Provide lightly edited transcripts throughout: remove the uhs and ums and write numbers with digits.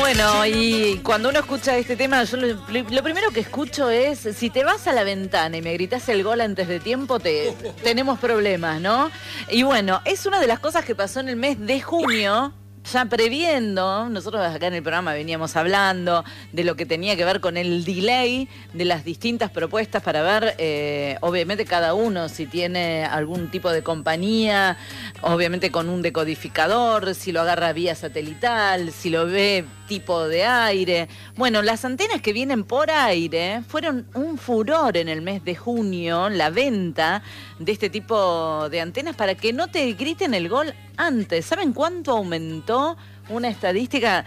Bueno, y cuando uno escucha este tema, yo lo primero que escucho es, si te vas a la ventana y me gritas el gol antes de tiempo, tenemos problemas, ¿no? Y bueno, es una de las cosas que pasó en el mes de junio. Ya previendo, nosotros acá en el programa veníamos hablando de lo que tenía que ver con el delay de las distintas propuestas para ver, obviamente cada uno si tiene algún tipo de compañía, obviamente con un decodificador, si lo agarra vía satelital, si lo ve tipo de aire. Bueno, las antenas que vienen por aire fueron un furor en el mes de junio, la venta de este tipo de antenas para que no te griten el gol antes. ¿Saben cuánto aumentó? Una estadística,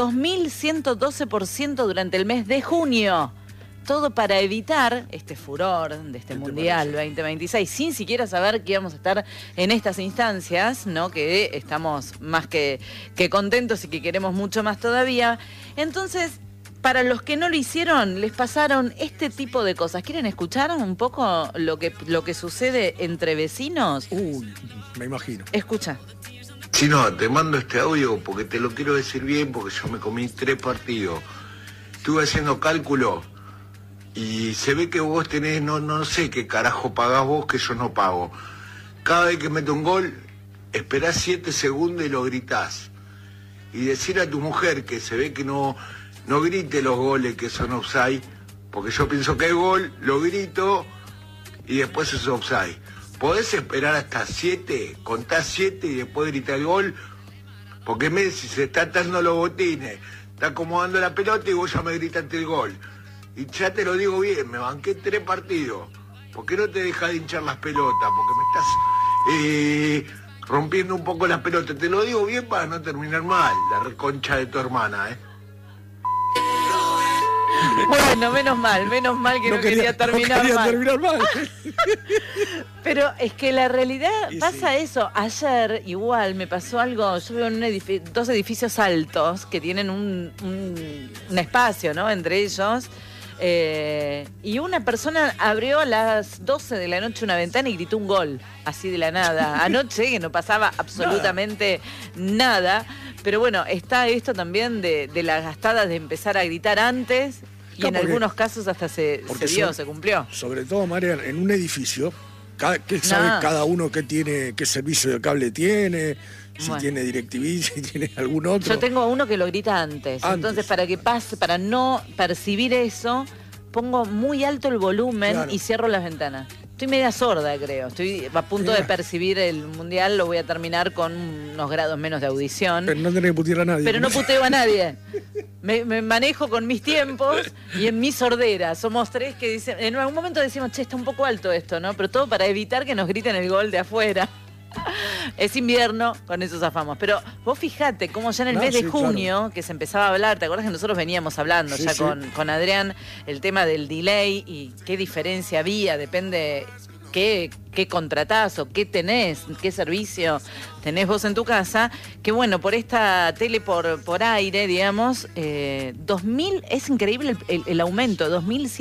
2112% durante el mes de junio. Todo para evitar este furor de este Mundial 2026, sin siquiera saber que íbamos a estar en estas instancias, ¿no? Que estamos más que contentos y que queremos mucho más todavía. Entonces, para los que no lo hicieron, les pasaron este tipo de cosas. ¿Quieren escuchar un poco lo que sucede entre vecinos? Uy, me imagino. Escucha. Chino, te mando este audio porque te lo quiero decir bien, porque yo me comí 3 partidos. Estuve haciendo cálculo y se ve que vos tenés, no sé qué carajo pagás vos que yo no pago. Cada vez que meto un gol, esperás 7 segundos y lo gritás. Y decir a tu mujer que se ve que no grite los goles que son offside, porque yo pienso que hay gol, lo grito y después es offside. ¿Podés esperar hasta 7, contás 7 y después gritar el gol? Porque Messi se está atando los botines, está acomodando la pelota y vos ya me gritaste el gol. Y ya te lo digo bien, me banqué 3 partidos. ¿Por qué no te dejas de hinchar las pelotas? Porque me estás rompiendo un poco las pelotas. Te lo digo bien para no terminar mal, la reconcha de tu hermana, ¿eh? Bueno, menos mal que no quería terminar mal. Pero es que la realidad pasa eso. Ayer igual me pasó algo, yo veo en dos edificios altos que tienen un espacio, ¿no? Entre ellos. Y una persona abrió a las 12 de la noche una ventana y gritó un gol, así de la nada. Anoche que no pasaba absolutamente nada. Pero bueno, está esto también de las gastadas de empezar a gritar antes. Y en algunos casos hasta se cumplió. Sobre todo, Marian, en un edificio, ¿qué sabe cada uno qué servicio de cable tiene? Si tiene DirecTV, si tiene algún otro. Yo tengo uno que lo grita antes. Entonces, para que pase, para no percibir eso, pongo muy alto el volumen y cierro las ventanas. Estoy media sorda, creo. Estoy a punto de percibir el Mundial. Lo voy a terminar con unos grados menos de audición. Pero no tenés que putear a nadie. Pero no puteo a nadie. Me manejo con mis tiempos y en mi sordera. Somos 3 que dicen... En algún momento decimos, che, está un poco alto esto, ¿no? Pero todo para evitar que nos griten el gol de afuera. Es invierno, con eso zafamos. Pero vos fijate cómo ya en el mes de junio, que se empezaba a hablar, ¿te acuerdas que nosotros veníamos hablando con Adrián el tema del delay y qué diferencia había? Depende qué contratás o qué tenés, qué servicio tenés vos en tu casa. Que bueno, por esta tele por aire, digamos, 2000, es increíble el aumento,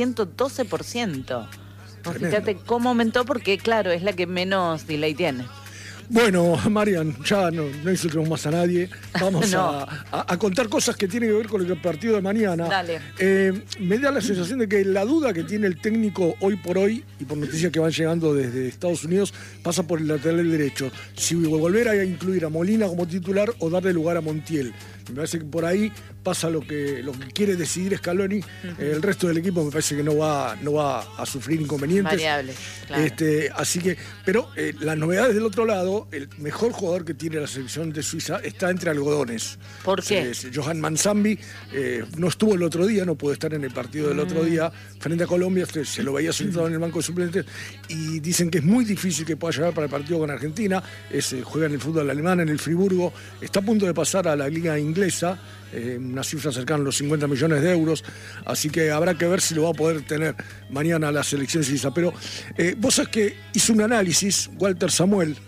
2112%. Vos fíjate cómo aumentó porque, claro, es la que menos delay tiene. Bueno, Marian, ya no insultemos más a nadie. Vamos a contar cosas que tienen que ver con el partido de mañana. Dale. Me da la sensación de que la duda que tiene el técnico hoy por hoy, y por noticias que van llegando desde Estados Unidos, pasa por el lateral derecho. Si volver a incluir a Molina como titular o darle lugar a Montiel. Me parece que por ahí pasa lo que quiere decidir Scaloni. El resto del equipo me parece que no va a sufrir inconvenientes. Variables, claro. Así que, pero las novedades del otro lado, el mejor jugador que tiene la selección de Suiza está entre algodones. ¿Por qué? Johan Manzambi no estuvo el otro día, no pudo estar en el partido del otro día frente a Colombia, se lo veía sentado en el banco de suplentes y dicen que es muy difícil que pueda llegar para el partido con Argentina. Juega en el fútbol alemán, en el Friburgo, está a punto de pasar a la liga inglesa, una cifra cercana a los 50 millones de euros, así que habrá que ver si lo va a poder tener mañana la selección suiza. Pero vos sabés que hizo un análisis Walter Samuel,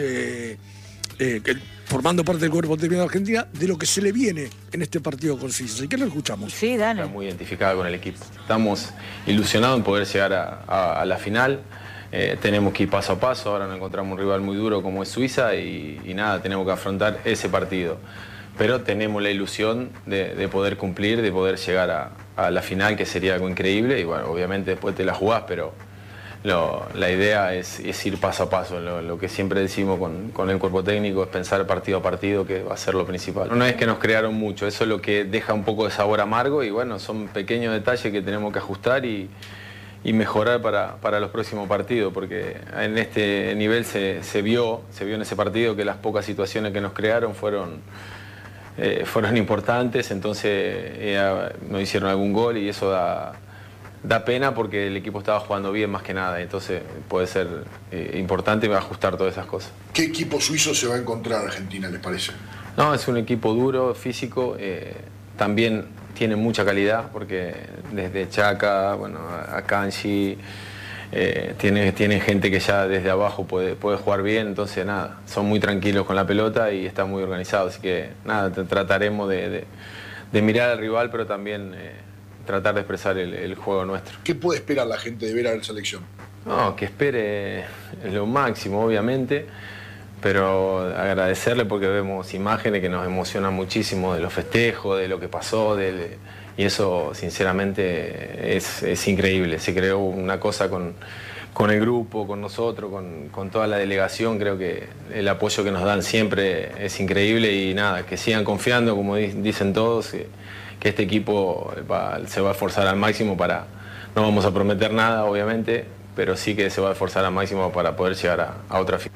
formando parte del cuerpo técnico de Argentina, de lo que se le viene en este partido con Suiza. ¿Y qué lo escuchamos? Sí, dale. Está muy identificada con el equipo. Estamos ilusionados en poder llegar a la final. Tenemos que ir paso a paso. Ahora nos encontramos un rival muy duro como es Suiza y nada, tenemos que afrontar ese partido. pero tenemos la ilusión de poder cumplir, de poder llegar a la final, que sería algo increíble, y bueno, obviamente después te la jugás, pero la idea es ir paso a paso. Lo que siempre decimos con el cuerpo técnico es pensar partido a partido, que va a ser lo principal. No es que nos crearon mucho, eso es lo que deja un poco de sabor amargo, y bueno, son pequeños detalles que tenemos que ajustar y mejorar para los próximos partidos, porque en este nivel se vio en ese partido que las pocas situaciones que nos crearon fueron importantes, entonces nos hicieron algún gol y eso da pena porque el equipo estaba jugando bien más que nada, entonces puede ser importante ajustar todas esas cosas. ¿Qué equipo suizo se va a encontrar Argentina, les parece? No, es un equipo duro, físico, también tiene mucha calidad, porque desde Chaca, bueno, a Kanji, tiene gente que ya desde abajo puede jugar bien, entonces nada, son muy tranquilos con la pelota y están muy organizados, así que nada, trataremos de mirar al rival, pero también tratar de expresar el juego nuestro. ¿Qué puede esperar la gente de ver a la selección? No, que espere lo máximo, obviamente, pero agradecerle porque vemos imágenes que nos emocionan muchísimo de los festejos, de lo que pasó, y eso sinceramente es increíble. Se creó una cosa con el grupo, con nosotros, con toda la delegación. Creo que el apoyo que nos dan siempre es increíble y nada, que sigan confiando, como dicen todos, que este equipo se va a esforzar al máximo no vamos a prometer nada, obviamente, pero sí que se va a esforzar al máximo para poder llegar a otra final.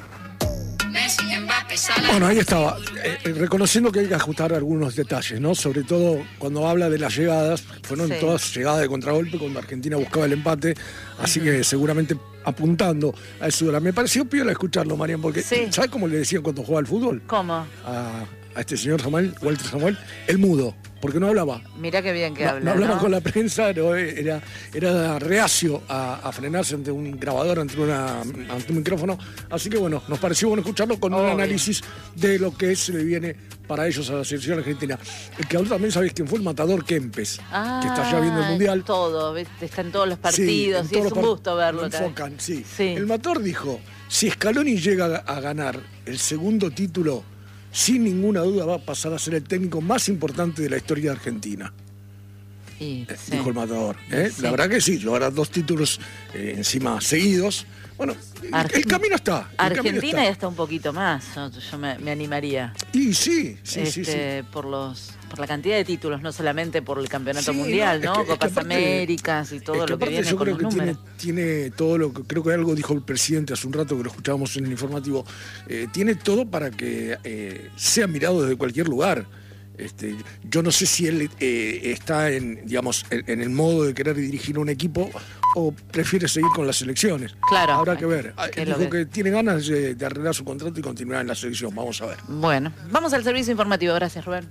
Bueno, ahí estaba, reconociendo que hay que ajustar algunos detalles, ¿no? Sobre todo cuando habla de las llegadas, fueron todas llegadas de contragolpe cuando Argentina buscaba el empate, así que seguramente apuntando a eso. Me pareció piola escucharlo, Marian, porque ¿sabes cómo le decían cuando jugaba al fútbol? ¿Cómo? A este señor Samuel, Walter Samuel, el mudo, porque no hablaba. Mirá qué bien que habla. No hablaba con la prensa, era reacio a frenarse ante un grabador, ante un micrófono. Así que bueno, nos pareció bueno escucharlo con un análisis de lo que se le viene para ellos a la selección argentina. El que también sabés quién fue, el matador Kempes, que está ya viendo el Mundial. Todo, está en todos los partidos, y es un gusto verlo. Lo enfocan, sí. El matador dijo, si Scaloni llega a ganar el segundo título, sin ninguna duda va a pasar a ser el técnico más importante de la historia de Argentina. Dijo el matador. La verdad que sí, logra 2 títulos encima seguidos. Bueno, el camino está. Argentina ya está un poquito más, yo me animaría. Y sí. Por la cantidad de títulos, no solamente por el campeonato mundial, ¿no? Copas Américas y todo lo que viene con los números. Tiene todo lo que, creo que algo dijo el presidente hace un rato que lo escuchábamos en el informativo, tiene todo para que sea mirado desde cualquier lugar. Yo no sé si él está en el modo de querer dirigir un equipo o prefiere seguir con las selecciones. Claro. Habrá que ver. Dijo que tiene ganas de arreglar su contrato y continuar en la selección. Vamos a ver. Bueno, vamos al servicio informativo. Gracias, Rubén.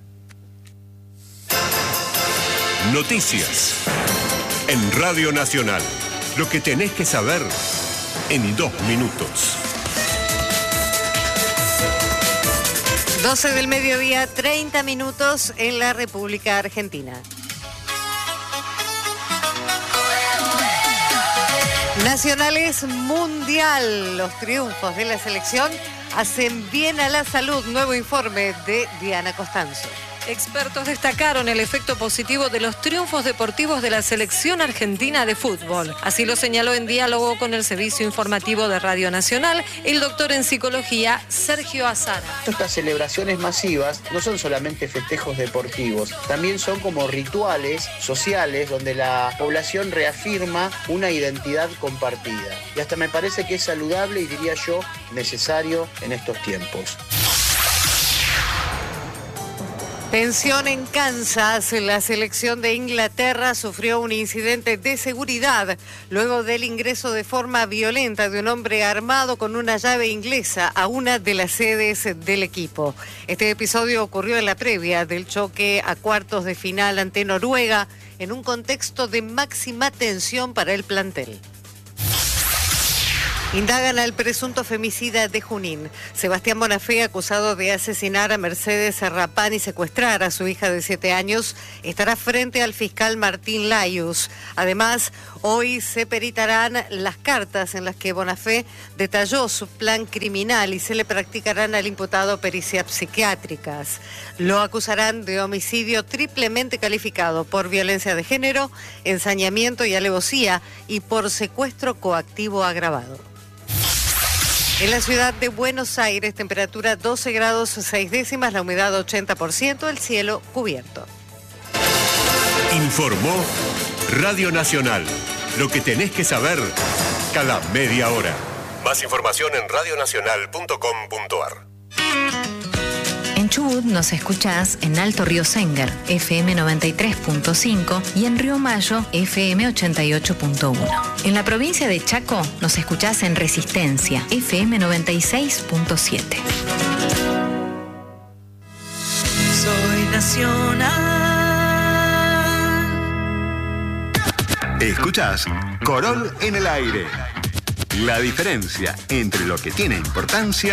Noticias en Radio Nacional. Lo que tenés que saber en 2 minutos. 12 del mediodía, 30 minutos en la República Argentina. Nacionales Mundial. Los triunfos de la selección hacen bien a la salud. Nuevo informe de Diana Costanzo. Expertos destacaron el efecto positivo de los triunfos deportivos de la selección argentina de fútbol. Así lo señaló en diálogo con el servicio informativo de Radio Nacional el doctor en psicología Sergio Azara. Estas celebraciones masivas no son solamente festejos deportivos, también son como rituales sociales donde la población reafirma una identidad compartida. Y hasta me parece que es saludable y diría yo necesario en estos tiempos. Tensión en Kansas. La selección de Inglaterra sufrió un incidente de seguridad luego del ingreso de forma violenta de un hombre armado con una llave inglesa a una de las sedes del equipo. Este episodio ocurrió en la previa del choque a cuartos de final ante Noruega en un contexto de máxima tensión para el plantel. Indagan al presunto femicida de Junín. Sebastián Bonafé, acusado de asesinar a Mercedes Serrapán y secuestrar a su hija de 7 años, estará frente al fiscal Martín Layus. Además, hoy se peritarán las cartas en las que Bonafé detalló su plan criminal y se le practicarán al imputado pericias psiquiátricas. Lo acusarán de homicidio triplemente calificado por violencia de género, ensañamiento y alevosía y por secuestro coactivo agravado. En la ciudad de Buenos Aires, temperatura 12 grados 6 décimas, la humedad 80%, el cielo cubierto. Informó Radio Nacional. Lo que tenés que saber cada media hora. Más información en radionacional.com.ar. En Chubut nos escuchás en Alto Río Sénger, FM 93.5 y en Río Mayo, FM 88.1. En la provincia de Chaco nos escuchás en Resistencia, FM 96.7. Soy nacional. Escuchás Corol en el aire. La diferencia entre lo que tiene importancia